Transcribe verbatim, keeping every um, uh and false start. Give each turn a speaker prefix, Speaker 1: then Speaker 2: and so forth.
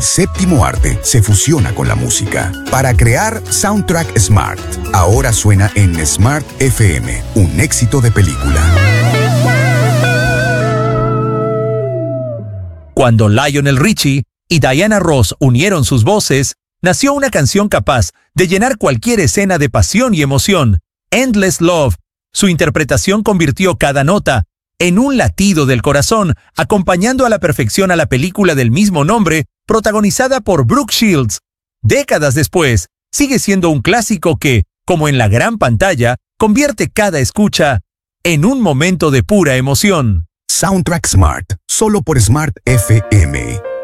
Speaker 1: séptimo arte se fusiona con la música para crear Soundtrack Smart. Ahora suena en Smart F M, un éxito de película.
Speaker 2: Cuando Lionel Richie y Diana Ross unieron sus voces, nació una canción capaz de llenar cualquier escena de pasión y emoción. Endless Love. Su interpretación convirtió cada nota en un latido del corazón, acompañando a la perfección a la película del mismo nombre, protagonizada por Brooke Shields. Décadas después, sigue siendo un clásico que, como en la gran pantalla, convierte cada escucha en un momento de pura emoción.
Speaker 1: Soundtrack Smart, solo por Smart F M.